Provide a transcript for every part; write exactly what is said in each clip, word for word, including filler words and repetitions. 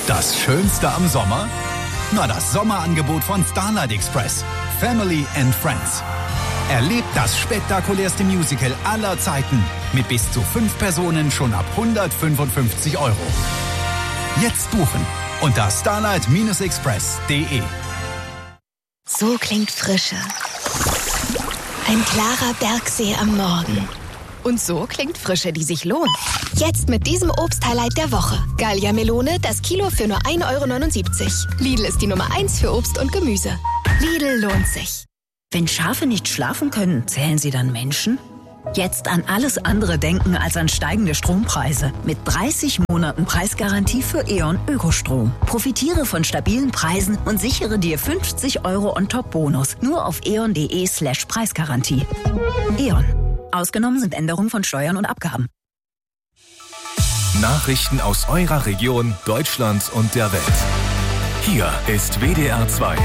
Das Schönste am Sommer? Na, das Sommerangebot von Starlight Express. Family and Friends. Erlebt das spektakulärste Musical aller Zeiten mit bis zu fünf Personen schon ab hundertfünfundfünfzig Euro. Jetzt buchen unter starlight express punkt de. So klingt Frische. Ein klarer Bergsee am Morgen. Und so klingt Frische, die sich lohnt. Jetzt mit diesem Obst-Highlight der Woche. Gallia Melone, das Kilo für nur ein Euro neunundsiebzig. Lidl ist die Nummer eins für Obst und Gemüse. Lidl lohnt sich. Wenn Schafe nicht schlafen können, zählen sie dann Menschen? Jetzt an alles andere denken als an steigende Strompreise. Mit dreißig Monaten Preisgarantie für E.ON Ökostrom. Profitiere von stabilen Preisen und sichere dir fünfzig Euro On-Top-Bonus. Nur auf eon.de slash Preisgarantie. E.ON. Ausgenommen sind Änderungen von Steuern und Abgaben. Nachrichten aus eurer Region, Deutschland und der Welt. Hier ist W D R zwei.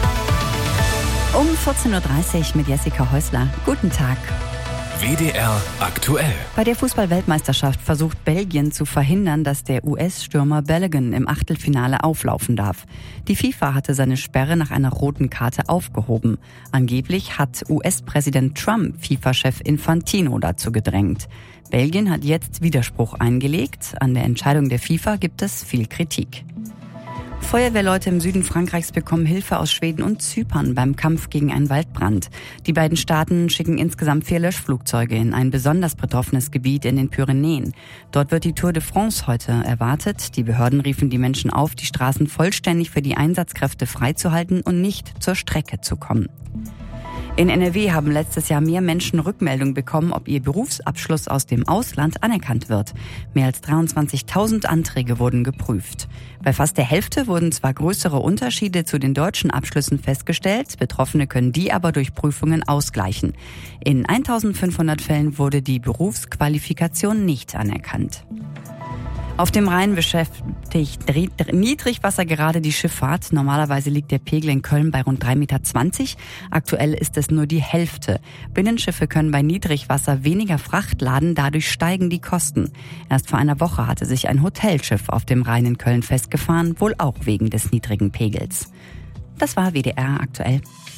Um vierzehn Uhr dreißig mit Jessica Häusler. Guten Tag. W D R aktuell. Bei der Fußball-Weltmeisterschaft versucht Belgien zu verhindern, dass der U S-Stürmer Balogun im Achtelfinale auflaufen darf. Die FIFA hatte seine Sperre nach einer roten Karte aufgehoben. Angeblich hat U S-Präsident Trump FIFA-Chef Infantino dazu gedrängt. Belgien hat jetzt Widerspruch eingelegt. An der Entscheidung der FIFA gibt es viel Kritik. Feuerwehrleute im Süden Frankreichs bekommen Hilfe aus Schweden und Zypern beim Kampf gegen einen Waldbrand. Die beiden Staaten schicken insgesamt vier Löschflugzeuge in ein besonders betroffenes Gebiet in den Pyrenäen. Dort wird die Tour de France heute erwartet. Die Behörden riefen die Menschen auf, die Straßen vollständig für die Einsatzkräfte freizuhalten und nicht zur Strecke zu kommen. In N R W haben letztes Jahr mehr Menschen Rückmeldung bekommen, ob ihr Berufsabschluss aus dem Ausland anerkannt wird. Mehr als dreiundzwanzigtausend Anträge wurden geprüft. Bei fast der Hälfte wurden zwar größere Unterschiede zu den deutschen Abschlüssen festgestellt, Betroffene können die aber durch Prüfungen ausgleichen. In eintausendfünfhundert Fällen wurde die Berufsqualifikation nicht anerkannt. Auf dem Rhein beschäftigt Niedrigwasser gerade die Schifffahrt. Normalerweise liegt der Pegel in Köln bei rund drei Komma zwanzig Meter. Aktuell ist es nur die Hälfte. Binnenschiffe können bei Niedrigwasser weniger Fracht laden, dadurch steigen die Kosten. Erst vor einer Woche hatte sich ein Hotelschiff auf dem Rhein in Köln festgefahren, wohl auch wegen des niedrigen Pegels. Das war W D R aktuell.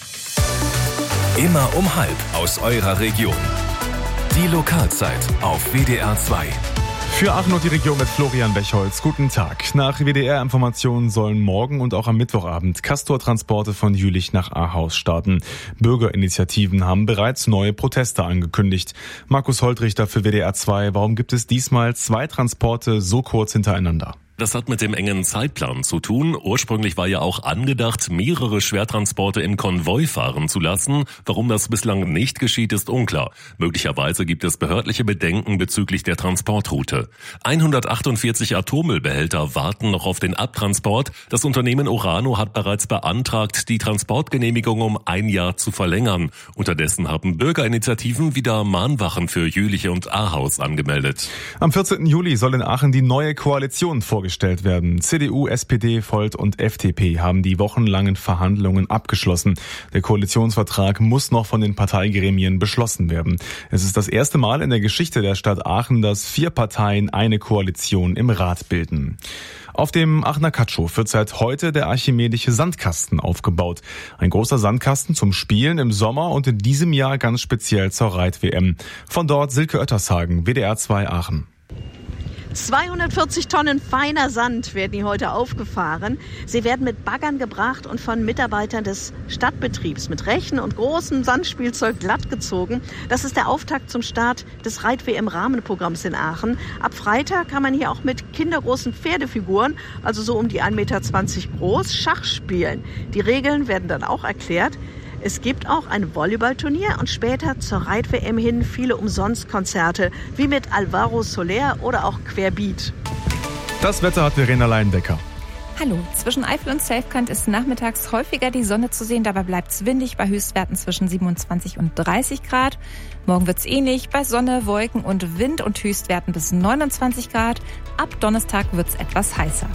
Immer um halb aus eurer Region. Die Lokalzeit auf W D R zwei. Für Aachen und die Region mit Florian Bechholz. Guten Tag. Nach W D R-Informationen sollen morgen und auch am Mittwochabend Castor-Transporte von Jülich nach Ahaus starten. Bürgerinitiativen haben bereits neue Proteste angekündigt. Markus Holtrichter für W D R zwei. Warum gibt es diesmal zwei Transporte so kurz hintereinander? Das hat mit dem engen Zeitplan zu tun. Ursprünglich war ja auch angedacht, mehrere Schwertransporte im Konvoi fahren zu lassen. Warum das bislang nicht geschieht, ist unklar. Möglicherweise gibt es behördliche Bedenken bezüglich der Transportroute. hundertachtundvierzig Atommüllbehälter warten noch auf den Abtransport. Das Unternehmen Orano hat bereits beantragt, die Transportgenehmigung um ein Jahr zu verlängern. Unterdessen haben Bürgerinitiativen wieder Mahnwachen für Jülich und Ahaus angemeldet. Am vierzehnten Juli soll in Aachen die neue Koalition vorgestellt gestellt werden. C D U, S P D, Volt und F D P haben die wochenlangen Verhandlungen abgeschlossen. Der Koalitionsvertrag muss noch von den Parteigremien beschlossen werden. Es ist das erste Mal in der Geschichte der Stadt Aachen, dass vier Parteien eine Koalition im Rat bilden. Auf dem Aachener Katschow wird seit heute der archimedische Sandkasten aufgebaut. Ein großer Sandkasten zum Spielen im Sommer und in diesem Jahr ganz speziell zur Reit-W M. Von dort Silke Oettershagen, W D R zwei Aachen. zweihundertvierzig Tonnen feiner Sand werden hier heute aufgefahren. Sie werden mit Baggern gebracht und von Mitarbeitern des Stadtbetriebs mit Rechen und großem Sandspielzeug glatt gezogen. Das ist der Auftakt zum Start des Reit-W M-Rahmenprogramms in Aachen. Ab Freitag kann man hier auch mit kindergroßen Pferdefiguren, also so um die ein Meter zwanzig groß, Schach spielen. Die Regeln werden dann auch erklärt. Es gibt auch ein Volleyballturnier und später zur Reit-W M hin viele Umsonstkonzerte, wie mit Alvaro Soler oder auch Querbeat. Das Wetter hat Verena Leindecker. Hallo, zwischen Eifel und Selfkant ist nachmittags häufiger die Sonne zu sehen. Dabei bleibt es windig bei Höchstwerten zwischen siebenundzwanzig und dreißig Grad. Morgen wird es ähnlich bei Sonne, Wolken und Wind und Höchstwerten bis neunundzwanzig Grad. Ab Donnerstag wird es etwas heißer.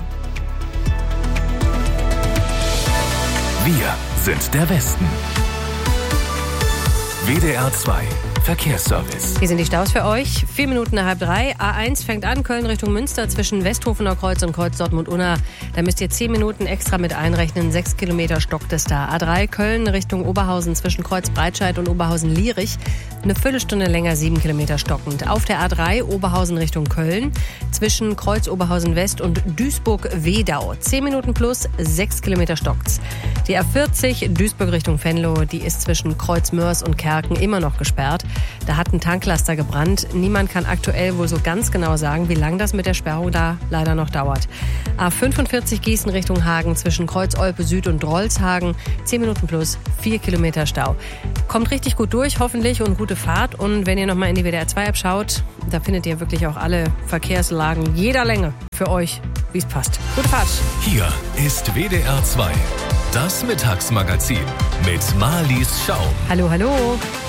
Wir sind der Westen. W D R zwei Verkehrsservice. Hier sind die Staus für euch. Vier Minuten nach halb drei. A eins fängt an, Köln Richtung Münster zwischen Westhofener Kreuz und Kreuz Dortmund-Unna. Da müsst ihr zehn Minuten extra mit einrechnen. Sechs Kilometer stockt es da. A drei Köln Richtung Oberhausen zwischen Kreuz Breitscheid und Oberhausen-Lierich. Eine Viertelstunde länger, sieben Kilometer stockend. Auf der A drei Oberhausen Richtung Köln zwischen Kreuz Oberhausen-West und Duisburg-Wedau. Zehn Minuten plus, sechs Kilometer stockt's. Die A vierzig Duisburg Richtung Venlo, die ist zwischen Kreuz Mörs und Kerken immer noch gesperrt. Da hat ein Tanklaster gebrannt. Niemand kann aktuell wohl so ganz genau sagen, wie lange das mit der Sperrung da leider noch dauert. A fünfundvierzig Gießen Richtung Hagen zwischen Kreuz Olpe Süd und Drolshagen. zehn Minuten plus, vier Kilometer Stau. Kommt richtig gut durch, hoffentlich, und gute Fahrt. Und wenn ihr nochmal in die W D R zwei App schaut, da findet ihr wirklich auch alle Verkehrslagen jeder Länge für euch, wie es passt. Gute Fahrt. Hier ist W D R zwei. Das Mittagsmagazin mit Marlies Schaum. Hallo, hallo.